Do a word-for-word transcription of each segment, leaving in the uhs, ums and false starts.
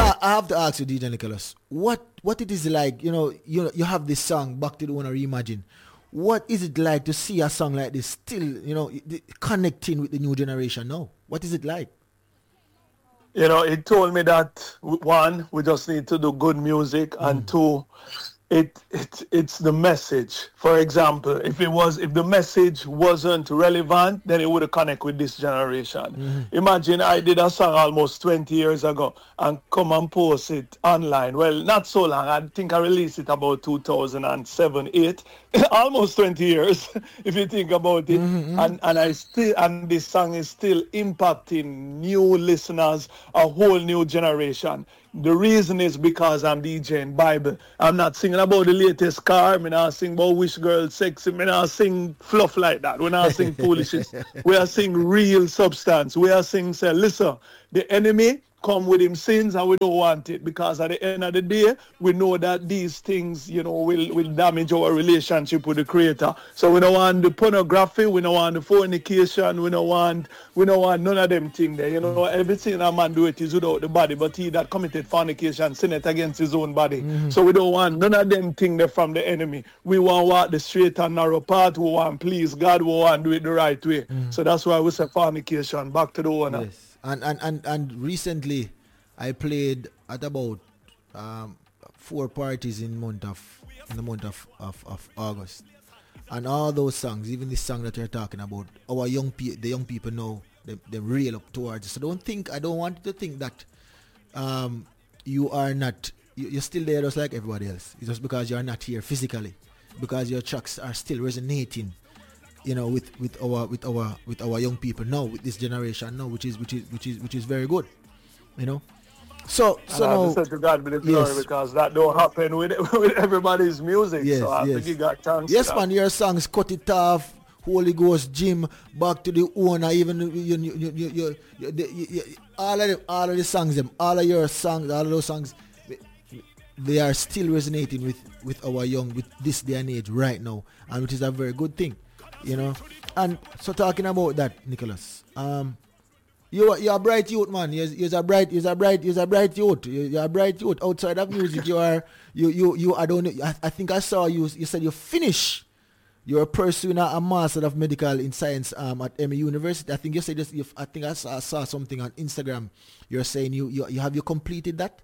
I, I have to ask you, D J Nicholas, what what it is like? You know, you you have this song "Back to the One" Reimagine. What is it like to see a song like this still, you know, connecting with the new generation now? What is it like? You know, it told me that one, we just need to do good music, mm. and two, it it it's the message. For example, if it was if the message wasn't relevant, then it would have connect with this generation. Mm-hmm. Imagine I did a song almost twenty years ago and come and post it online. Well, not so long. I think I released it about two thousand seven, eight, almost twenty years if you think about it. Mm-hmm. And and I still and this song is still impacting new listeners, a whole new generation. The reason is because I'm DJing Bible. I'm not singing about the latest car. I'm not singing about which girl sexy. I'm not sing fluff like that. We're not sing foolishness. We are sing real substance. We are sing, say, listen, the enemy come with him sins and we don't want it, because at the end of the day, we know that these things, you know, will, will damage our relationship with the Creator. So we don't want the pornography, we don't want the fornication, we don't want, we don't want none of them things there. You know, everything a man do it is without the body, but he that committed fornication sinned against his own body. Mm-hmm. So we don't want none of them things there from the enemy. We want walk the straight and narrow path, we want please God, we want do it the right way. Mm-hmm. So that's why we say fornication, back to the owner. Yes. And, and, and, and recently, I played at about um, four parties in month of in the month of, of, of August, and all those songs, even this song that you're talking about, our young pe- the young people know they they reel up towards it. So don't think I don't want you to think that um, you are not you, you're still there just like everybody else. It's just because you're not here physically, because your tracks are still resonating, you know, with, with our with our with our young people now, with this generation now, which is which is which is which is very good, you know. So so and I now, have to God be the glory, yes, because that don't happen with with everybody's music. Yes, so I yes. think you got thanks. Yes, man, your songs Cut It Off, Holy Ghost, Jim, Back to the Owner, even you you you, you, you, you, you, you all of them, all of the songs, them, all of your songs, all of those songs, they are still resonating with with our young, with this day and age right now, and which is a very good thing. You know, and so talking about that, Nicholas, um, you you're a bright youth, man. You're, you're a bright, you're a bright, you're a bright youth. You're, you're a bright youth. Outside of music, you are you you you. I don't. I, I think I saw you. You said you finish. You're pursuing a, a master of medical in science um at M U University. I think you said this. You, I think I saw, I saw something on Instagram. You're saying you you you have you completed that?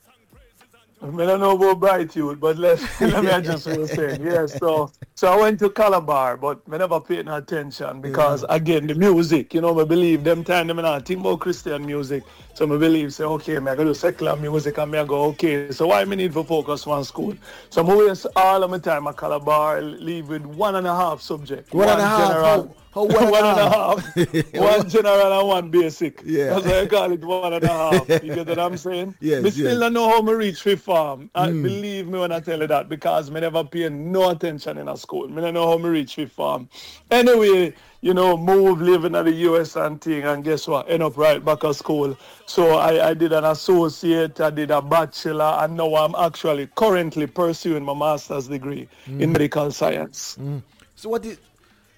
I don't know about bright youth, but let let me just what saying. Yeah, so so I went to Calabar, but I never paid no attention because yeah. again the music, you know, I believe them time them not think about Christian music. So I believe say okay, me I go do secular music and me I go okay. So why me need to focus on school? So I waste all of my time at Calabar, leave with one and a half subject. One, one and a half. General, how, how one, one and a half. One general and one basic. Yeah. That's why I call it one and a half. You get what I'm saying? Yes. But still yes. don't know how me reach fifth form. And Mm. believe me when I tell you that, because me never pay no attention in a school. Me don't know how me reach fifth form. Anyway, you know, move, living in the U S and thing, and guess what? End up right back at school. So I, I did an associate, I did a bachelor, and now I'm actually currently pursuing my master's degree mm. in medical science. Mm. So what is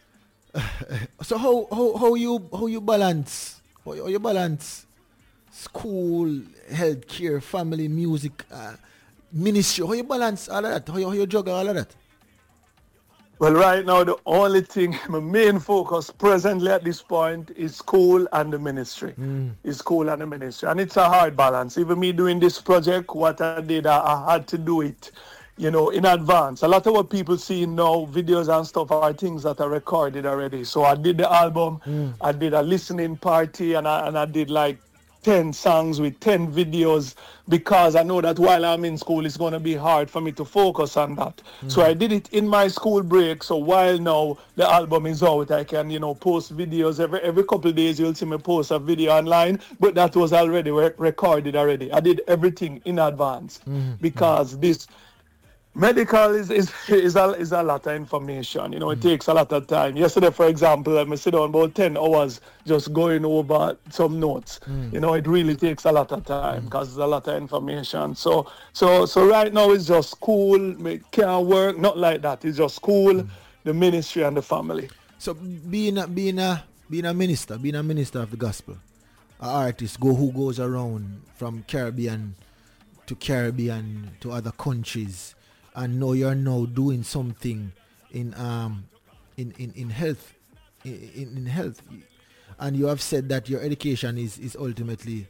so how, how how you how you balance how you, how you balance school, healthcare, family, music, uh, ministry? How you balance all of that? How you, how you juggle all of that? Well, right now, the only thing, my main focus presently at this point is school and the ministry. Mm. Is school and the ministry. And it's a hard balance. Even me doing this project, what I did, I, I had to do it, you know, in advance. A lot of what people see now, videos and stuff, are things that are recorded already. So I did the album, mm. I did a listening party, and I, and I did like ten songs with ten videos, because I know that while I'm in school, it's going to be hard for me to focus on that. Mm. So I did it in my school break. So while now the album is out, I can, you know, post videos. Every every couple of days, you'll see me post a video online, but that was already re- recorded already. I did everything in advance mm. because mm. this medical is is is a, is a lot of information. You know, it mm. takes a lot of time. Yesterday, for example, I sit down about ten hours just going over some notes. Mm. You know, it really takes a lot of time because mm. there's a lot of information. So so so right now it's just school. Me can't work, not like that. It's just school, mm. the ministry, and the family. So being a, being a being a minister, being a minister of the gospel, an artist go who goes around from Caribbean to Caribbean, to other countries, and now you're now doing something in um in, in, in health in, in, in health, and you have said that your education is, is ultimately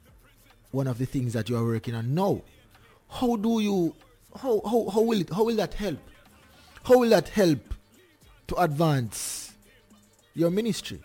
one of the things that you are working on now. How do you how, how, how will it how will that help? How will that help to advance your ministry?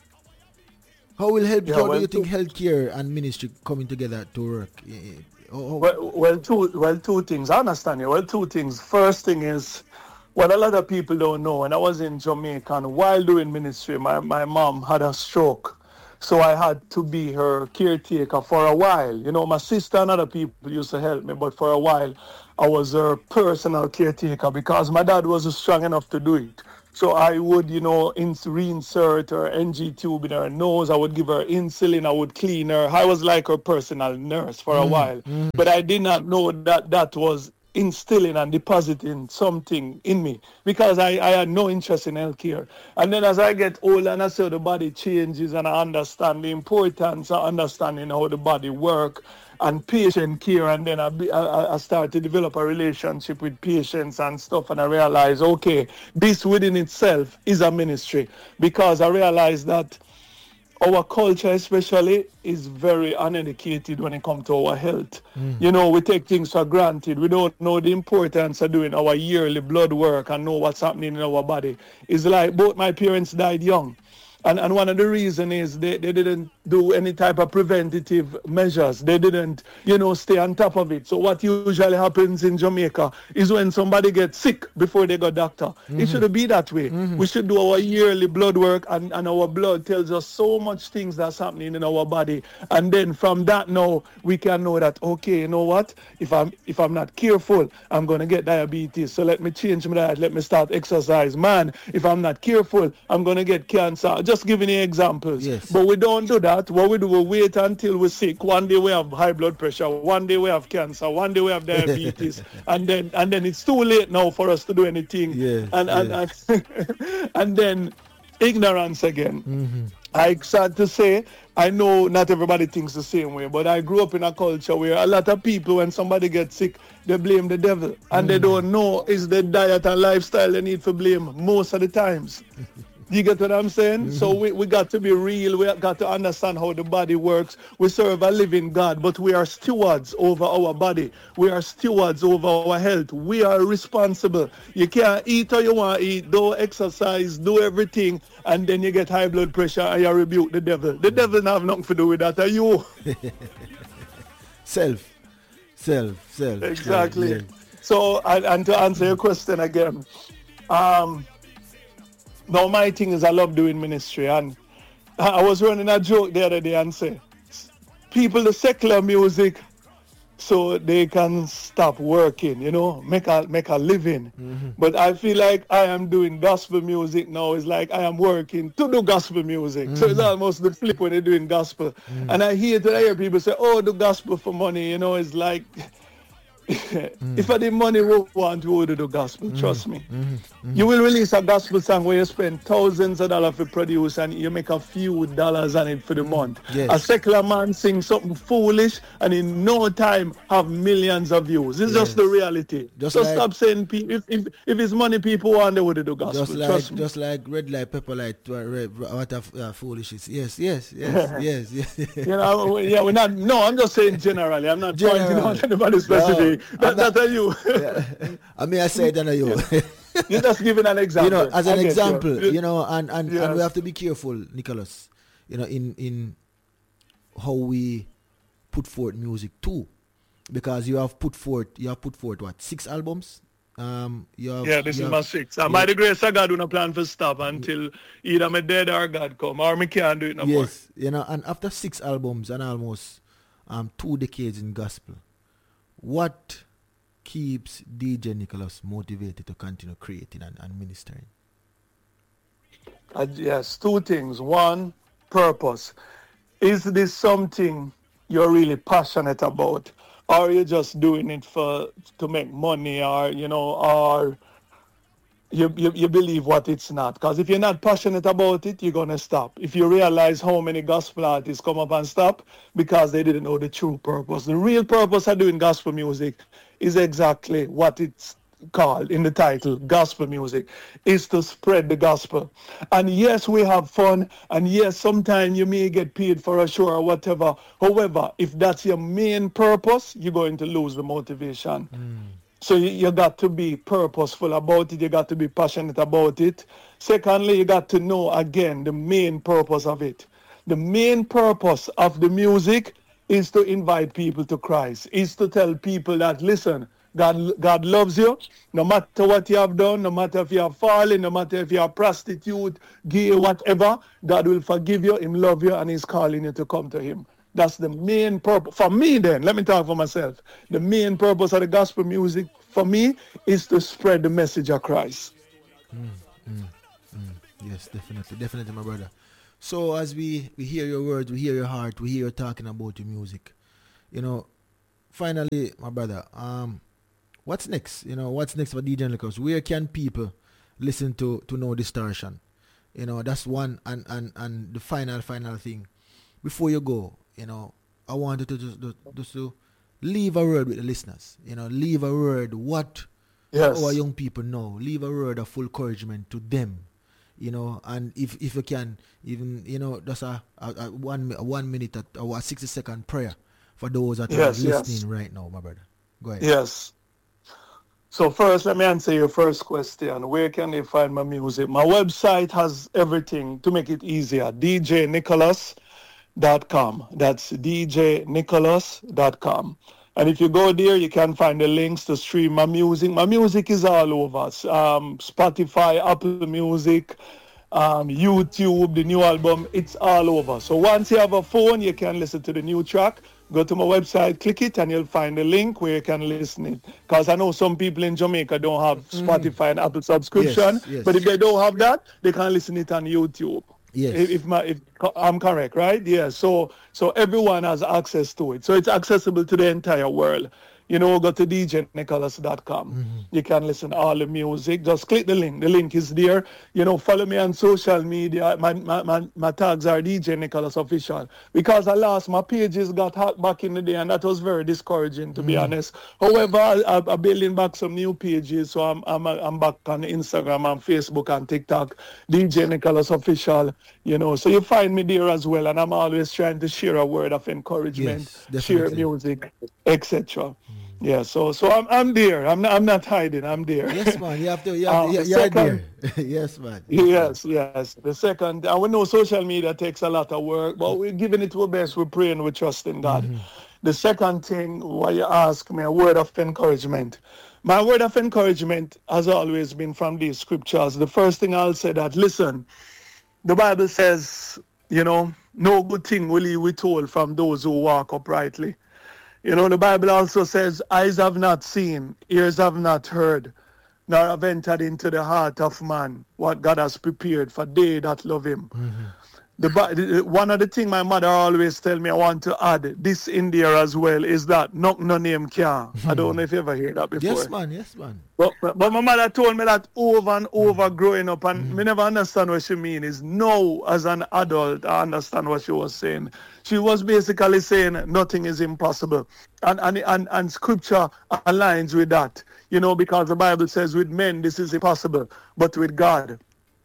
How will help? Yeah, how well, do you think to- healthcare and ministry coming together to work? Eh, eh, how- how- Well, well, two, well, two things. I understand you. Well, two things. First thing is, what a lot of people don't know. When I was in Jamaica, and while doing ministry, my, my mom had a stroke. So I had to be her caretaker for a while. You know, my sister and other people used to help me, but for a while, I was her personal caretaker because my dad wasn't strong enough to do it. So I would, you know, ins- reinsert her N G tube in her nose. I would give her insulin. I would clean her. I was like her personal nurse for a while. But I did not know that that was instilling and depositing something in me because I, I had no interest in healthcare. And then as I get older and I see how the body changes and I understand the importance of understanding how the body works and patient care, and then I, be, I, I start to develop a relationship with patients and stuff, and I realize, okay, this within itself is a ministry because I realize that our culture especially is very uneducated when it comes to our health. Mm. You know, we take things for granted. We don't know the importance of doing our yearly blood work and know what's happening in our body. It's like both my parents died young. And and one of the reasons is they, they didn't do any type of preventative measures. They didn't, you know, stay on top of it. So what usually happens in Jamaica is when somebody gets sick before they go doctor. Mm-hmm. It shouldn't be that way. Mm-hmm. We should do our yearly blood work, and, and our blood tells us so much things that's happening in our body. And then from that now, we can know that, okay, you know what? If I'm if I'm not careful, I'm going to get diabetes. So let me change my diet. Let me start exercise. Man, if I'm not careful, I'm going to get cancer. Just giving you examples. Yes. But we don't do that. What we do, we wait until we're sick. One day we have high blood pressure. One day we have cancer. One day we have diabetes. and then and then it's too late now for us to do anything. Yes, and, and, yes. and, and then ignorance again. Mm-hmm. I sad to say, I know not everybody thinks the same way, but I grew up in a culture where a lot of people, when somebody gets sick, they blame the devil. And mm. they don't know it's the diet and lifestyle they need to blame most of the times. You get what I'm saying? Mm-hmm. So we, we got to be real. We got to understand how the body works. We serve a living God, but we are stewards over our body. We are stewards over our health. We are responsible. You can't eat how you want to eat, do exercise, do everything, and then you get high blood pressure and you rebuke the devil. The devil don't have nothing to do with that, are you? self. Self. Self. Exactly. Yeah. So, and, and to answer your question again, um, now my thing is I love doing ministry, and I was running a joke the other day and say, people the secular music so they can stop working, you know, make a make a living. Mm-hmm. But I feel like I am doing gospel music now. It's like I am working to do gospel music. Mm-hmm. So it's almost the flip when they're doing gospel. Mm-hmm. And I hear when I hear people say, oh, do gospel for money, you know, it's like mm. if I did money we want, we would do gospel, mm. trust me. Mm-hmm. Mm-hmm. You will release a gospel song where you spend thousands of dollars to produce and you make a few dollars on it for the mm. month. Yes. A secular man sings something foolish and in no time have millions of views. It's yes. just the reality. Just so like, stop saying pe- if, if if it's money people want, they would do gospel. Just like, trust me. Just like red light, pepper light, what a uh, foolish is. Yes, yes, yes, yes, yes. You know, yeah, we're not. No, I'm just saying generally. I'm not generally. pointing out anybody specific. No, that, that's you. Yeah. I mean, I say it, and you. Yeah. You're just giving an example. You know, as an example, you. you know, and and, yes. and we have to be careful, Nicholas. You know, in in how we put forth music too, because you have put forth, you have put forth what six albums. Um, you have, yeah, this you is have, my sixth. And by the grace of God, we don't plan for stop until either me dead or God come, or me can't do it no yes, more. Yes, you know, and after six albums and almost um two decades in gospel, what keeps D J Nicholas motivated to continue creating and, and ministering? Uh, yes, two things. One, purpose. Is this something you're really passionate about? Or are you just doing it for to make money, or, you know, or you, you, you believe what it's not. Because if you're not passionate about it, you're going to stop. If you realize how many gospel artists come up and stop because they didn't know the true purpose. The real purpose of doing gospel music is exactly what it's called in the title, gospel music, is to spread the gospel. And yes, we have fun, and yes, sometimes you may get paid for a show or whatever. However, if that's your main purpose, you're going to lose the motivation. Mm. So you, you got to be purposeful about it. You got to be passionate about it. Secondly, you got to know, again, the main purpose of it. The main purpose of the music is to invite people to Christ, is to tell people that, listen, God, God loves you, no matter what you have done, no matter if you have fallen, no matter if you are prostitute, gay, whatever, God will forgive you, Him love you, and He's calling you to come to Him. That's the main purpose. For me then, let me talk for myself. The main purpose of the gospel music, for me, is to spread the message of Christ. Mm, mm, mm. Yes, definitely, definitely, my brother. So as we, we hear your words, we hear your heart, we hear you talking about your music, you know, finally, my brother, um, what's next? You know, what's next for D J Nicholas? Where can people listen to, to No Distortion? You know, that's one, and, and, and the final, final thing. Before you go, you know, I wanted to just, just, just to leave a word with the listeners. You know, leave a word what yes. our young people know. Leave a word of full encouragement to them. You know, and if, if you can, even, you know, just a, a, a one a one minute or a sixty second prayer for those that yes, are listening yes. right now, my brother. Go ahead. Yes. So first, let me answer your first question. Where can they find my music? My website has everything to make it easier. D J Nicholas dot com. That's D J Nicholas dot com. And if you go there, you can find the links to stream my music. My music is all over. Um, Spotify, Apple Music, um, YouTube, the new album, it's all over. So once you have a phone, you can listen to the new track. Go to my website, click it, and you'll find the link where you can listen it. Because I know some people in Jamaica don't have Spotify mm. and Apple subscription. Yes, yes. But if they don't have that, they can listen it on YouTube. Yes. If, if, my, if I'm correct, right? Yeah. So so everyone has access to it. So it's accessible to the entire world. You know, go to D J Nicholas dot com. Mm-hmm. You can listen to all the music. Just click the link. The link is there. You know, follow me on social media. My my, my, my tags are D J Nicholas Official. Because I lost my pages got hacked back in the day, and that was very discouraging, to mm-hmm. be honest. However, I, I'm building back some new pages, so I'm I'm I'm back on Instagram and Facebook and TikTok. D J Nicholas Official. You know, so you find me there as well, and I'm always trying to share a word of encouragement, yes, share music, et cetera. Yeah, so so I'm I'm there. I'm not I'm not hiding. I'm there. Yes, man. You have to. You have, um, you're second, there. Yes, man. Yes, yes. The second, and we know social media takes a lot of work, but we're giving it our best. We're praying. We're trusting God. Mm-hmm. The second thing, why you ask me, a word of encouragement. My word of encouragement has always been from these scriptures. The first thing I'll say that, listen, the Bible says, you know, no good thing will He withhold from those who walk uprightly. You know, the Bible also says, eyes have not seen, ears have not heard, nor have entered into the heart of man what God has prepared for they that love Him. Mm-hmm. The, one of the things my mother always tell me, I want to add this in there as well, is that knock no name can. I don't know if you ever heard that before. Yes, man, yes, man. But, but, but my mother told me that over and over mm-hmm. growing up, and mm-hmm. me never understand what she mean. Is now, as an adult, I understand what she was saying. She was basically saying nothing is impossible. And, and, and, and scripture aligns with that, you know, because the Bible says with men this is impossible, but with God,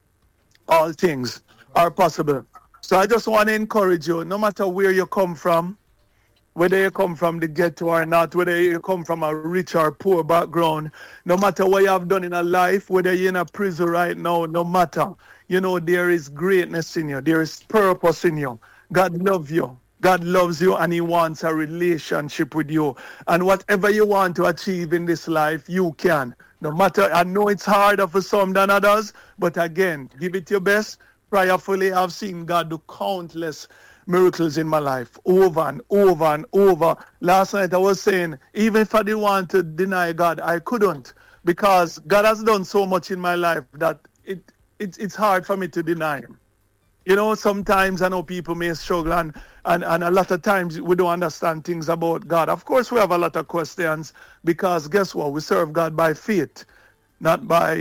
all things are possible. So I just want to encourage you, no matter where you come from, whether you come from the ghetto or not, whether you come from a rich or poor background, no matter what you have done in a life, whether you're in a prison right now, no matter, you know, there is greatness in you. There is purpose in you. God loves you. God loves you, and He wants a relationship with you. And whatever you want to achieve in this life, you can. No matter, I know it's harder for some than others, but again, give it your best. Prayerfully, I've seen God do countless miracles in my life, over and over and over. Last night I was saying, even if I didn't want to deny God, I couldn't, because God has done so much in my life that it, it it's hard for me to deny Him. You know, sometimes I know people may struggle, and, and, and a lot of times we don't understand things about God. Of course, we have a lot of questions, because guess what? We serve God by faith, not by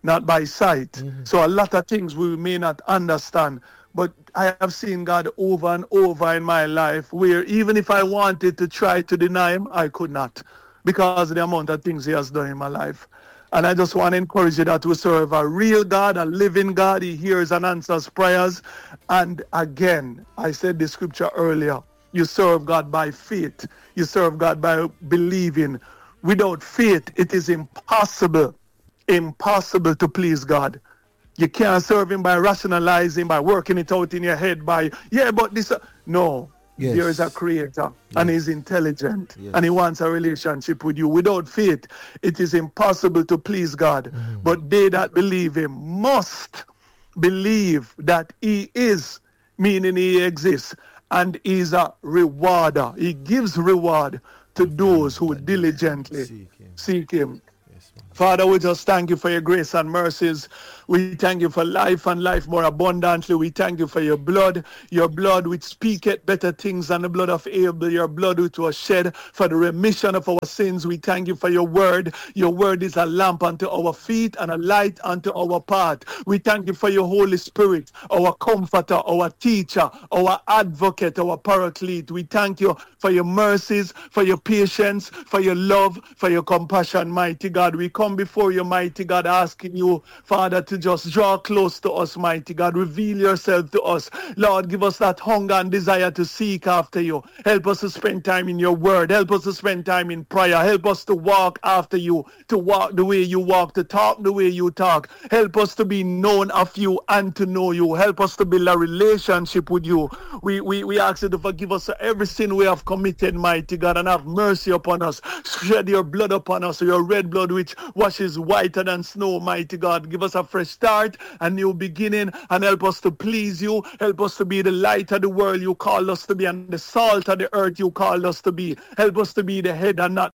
not by sight. Mm-hmm. So a lot of things we may not understand. But I have seen God over and over in my life where even if I wanted to try to deny him, I could not because of the amount of things he has done in my life. And I just want to encourage you that we serve a real God, a living God. He hears and answers prayers. And again, I said the scripture earlier, you serve God by faith. You serve God by believing. Without faith, it is impossible, impossible to please God. You can't serve him by rationalizing, by working it out in your head, by, yeah, but this, uh, no. Yes. There is a creator, yes. and he's intelligent, yes. and he wants a relationship with you. Without faith, it is impossible to please God. Mm. But they that believe him must believe that he is, meaning he exists, and he's a rewarder. He gives reward to those who diligently seek him. Seek him. Yes, Father, we just thank you for your grace and mercies. We thank you for life and life more abundantly. We thank you for your blood, your blood which speaketh better things than the blood of Abel, your blood which was shed for the remission of our sins. We thank you for your word. Your word is a lamp unto our feet and a light unto our path. We thank you for your Holy Spirit, our comforter, our teacher, our advocate, our paraclete. We thank you for your mercies, for your patience, for your love, for your compassion, mighty God. We come before you, mighty God, asking you, Father, to just draw close to us, mighty God. Reveal yourself to us. Lord, give us that hunger and desire to seek after you. Help us to spend time in your word. Help us to spend time in prayer. Help us to walk after you, to walk the way you walk, to talk the way you talk. Help us to be known of you and to know you. Help us to build a relationship with you. We, we, we ask you to forgive us for every sin we have committed, mighty God, and have mercy upon us. Shed your blood upon us, your red blood which washes whiter than snow, mighty God. Give us a fresh start, a new beginning, and help us to please you. Help us to be the light of the world you called us to be, and the salt of the earth you called us to be. Help us to be the head and not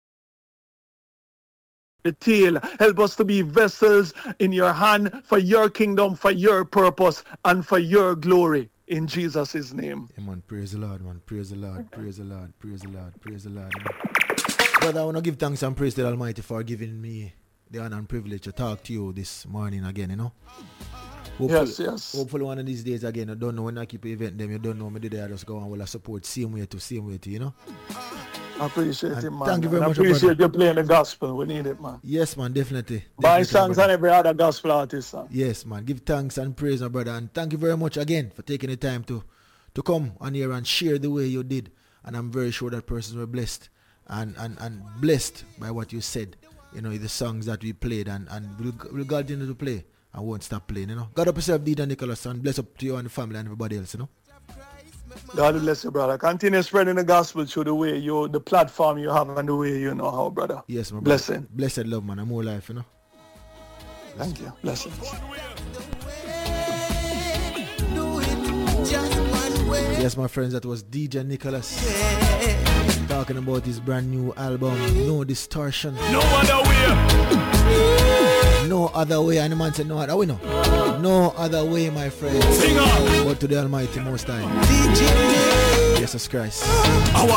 the tail. Help us to be vessels in your hand for your kingdom, for your purpose, and for your glory. In Jesus' name. Amen. Praise the Lord, man. Praise the Lord. Praise the Lord. Praise the Lord. Praise the Lord. Brother, I want to give thanks and praise to the Almighty for giving me the honor and privilege to talk to you this morning again, you know. Hopefully, yes, yes. Hopefully one of these days again, I don't know when I keep event them, you don't know me today, I just go and will I support same way to same way to, you know. I appreciate and it, man. Thank you very I much. I appreciate you playing the gospel. We need it, man. Yes, man, definitely. Buy definitely, songs and every other gospel artist, son. Yes, man. Give thanks and praise, my brother. And thank you very much again for taking the time to, to come on here and share the way you did. And I'm very sure that persons were blessed and, and, and blessed by what you said. You know, the songs that we played, and, and we'll, we'll continue to play and won't stop playing, you know. God up yourself, D J Nicholas, and bless up to you and the family and everybody else, you know. God bless you, brother. Continue spreading the gospel through the way you, the platform you have and the way you know how, brother. Yes, my brother. Blessing. Blessed love, man, and more life, you know. Thank you. Blessings. Yes, my friends, that was D J Nicholas. Talking about his brand new album, No Distortion. No other way. No other way. And the man said no other way, no. No other way, my friends. Sing on. But to the Almighty Most High. Jesus Christ. Our